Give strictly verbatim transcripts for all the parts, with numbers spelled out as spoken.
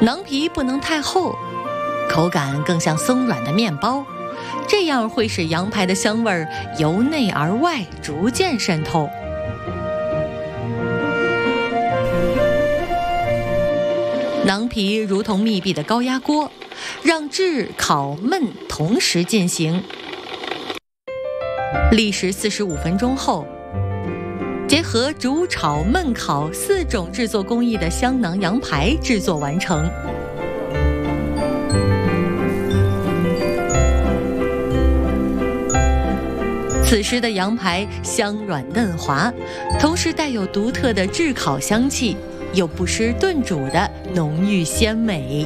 囊皮不能太厚，口感更像松软的面包，这样会使羊排的香味由内而外逐渐渗透。囊皮如同密闭的高压锅，让炙、烤、焖同时进行。历时四十五分钟后，结合煮、炒、焖、烤四种制作工艺的香囊羊排制作完成。此时的羊排香软嫩滑，同时带有独特的炙烤香气，又不失炖煮的浓郁鲜美。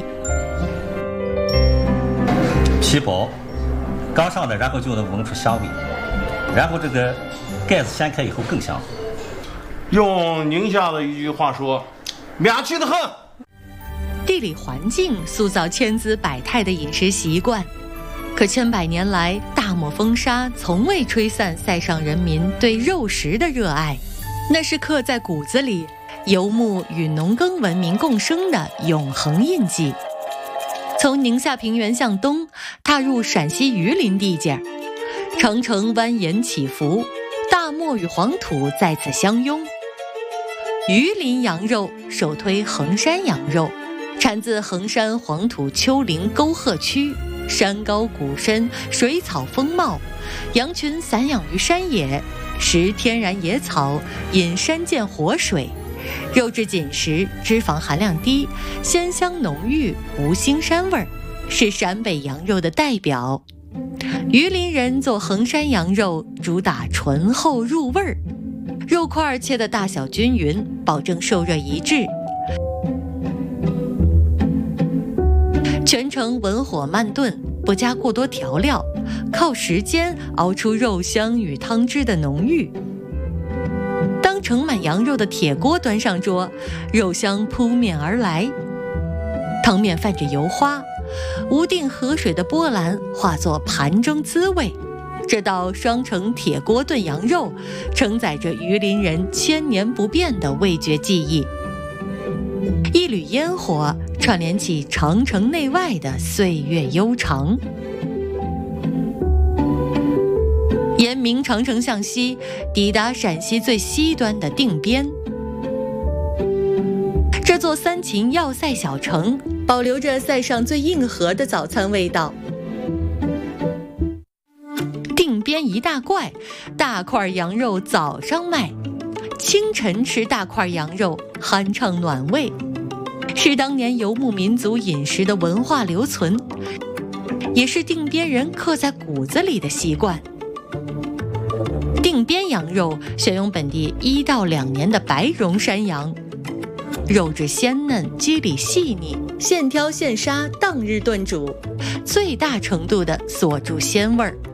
皮薄，刚上的，然后就能闻出香味，然后这个盖子掀开以后更香。 用宁夏的一句话说，面气的很。 地理环境塑造千姿百态的饮食习惯，可千百年来，大漠风沙从未吹散塞上人民对肉食的热爱，那是刻在骨子里，游牧与农耕文明共生的永恒印记。从宁夏平原向东，踏入陕西榆林地界，长城蜿蜒起伏，大漠与黄土在此相拥。榆林羊肉首推衡山羊肉，产自衡山黄土丘陵沟壑区，山高谷深，水草丰茂，羊群散养于山野，食天然野草，饮山涧活水，肉质紧实，脂肪含量低，鲜香浓郁，无腥膻味，是陕北羊肉的代表。榆林人做衡山羊肉主打醇厚入味儿，肉块切的大小均匀，保证受热一致，全程文火慢炖，不加过多调料，靠时间熬出肉香与汤汁的浓郁。当盛满羊肉的铁锅端上桌，肉香扑面而来，汤面泛着油花，无定河水的波澜化作盘中滋味。这道双层铁锅炖羊肉，承载着榆林人千年不变的味觉记忆。一缕烟火串联起长城内外的岁月悠长。沿明长城向西，抵达陕西最西端的定边。这座三秦要塞小城，保留着塞上最硬核的早餐味道。定边一大怪，大块羊肉早上卖，清晨吃大块羊肉，酣畅暖胃，是当年游牧民族饮食的文化留存，也是定边人刻在骨子里的习惯。定边羊肉选用本地一到两年的白绒山羊，肉质鲜嫩，肌理细腻，现挑现杀，当日炖煮，最大程度地锁住鲜味儿。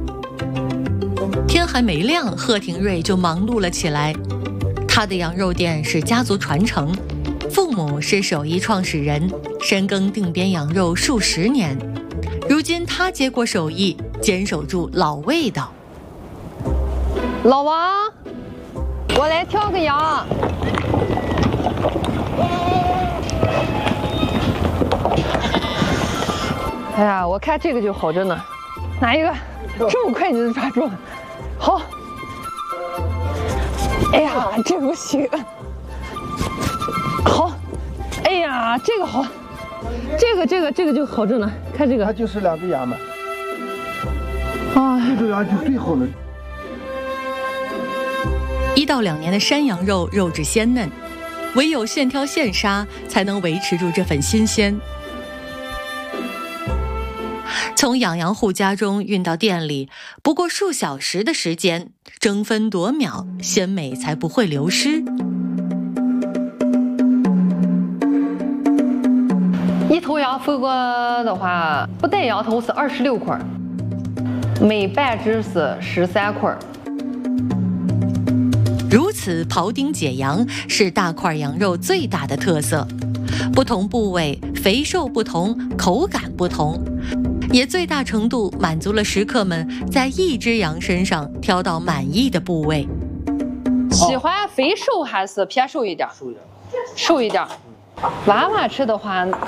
天还没亮，贺廷瑞就忙碌了起来。他的羊肉店是家族传承，父母是手艺创始人，深耕定边羊肉数十年。如今他接过手艺，坚守住老味道。 老王，我来挑个羊。哎呀，我看这个就好着呢，哪一个这么快你就抓住了？好。哎呀，这不行。好。哎呀，这个好。这个这个这个就好着呢，看这个。 它就是两只羊嘛。 啊， 这只羊就最好了。 一到两年的山羊肉，肉质鲜嫩，唯有现挑现杀，才能维持住这份新鲜。从养羊户家中运到店里，不过数小时的时间，争分夺秒，鲜美才不会流失。 一头羊分过的话，不带羊头是二十六块，每半只是十三块。 如此庖丁解羊是大块羊肉最大的特色，不同部位肥瘦不同，口感不同，也最大程度满足了食客们在一只羊身上挑到满意的部位。 喜欢肥瘦还是偏瘦一点？瘦一点。瘦一点。娃娃吃的话。